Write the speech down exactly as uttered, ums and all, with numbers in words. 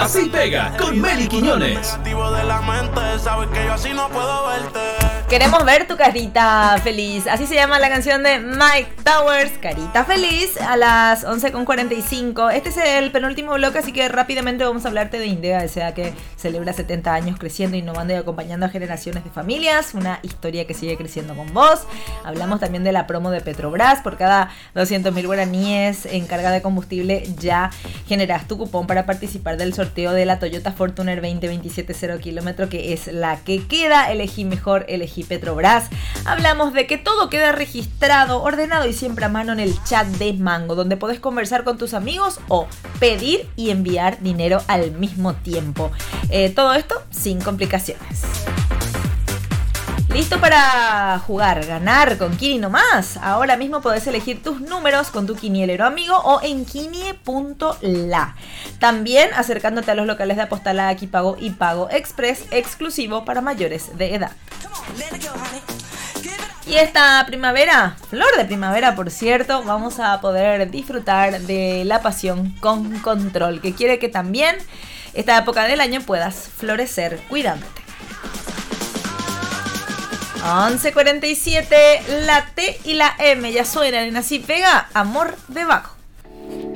Así Pega con Meli Quiñones. Queremos ver tu carita feliz. Así se llama la canción de Mike Towers, Carita Feliz, a las once con cuarenta y cinco. Este es el penúltimo bloque, así que rápidamente vamos a hablarte de Indega S A, que celebra setenta años creciendo, innovando y acompañando a generaciones de familias. Una historia que sigue creciendo con vos. Hablamos también de la promo de Petrobras. Por cada doscientos mil guaraníes en carga de combustible ya generas tu cupón para participar del sorteo de la Toyota Fortuner veinte veintisiete cero kilómetro, que es la que queda. Elegí mejor, elegí Petrobras. Hablamos de que todo queda registrado, ordenado y siempre a mano en el chat de Mango, donde podés conversar con tus amigos o pedir y enviar dinero al mismo tiempo. Eh, todo esto sin complicaciones. ¿Listo para jugar, ganar con Kini nomás? Ahora mismo podés elegir tus números con tu quinielero amigo o en kinie punto la. También acercándote a los locales de Apostala, Pago y Pago Express, exclusivo para mayores de edad. Y esta primavera, flor de primavera por cierto, vamos a poder disfrutar de la pasión con control, que quiere que también esta época del año puedas florecer cuidándote. once cuarenta y siete, la T y la M ya suenan en Así Pega, Amor de Bajo.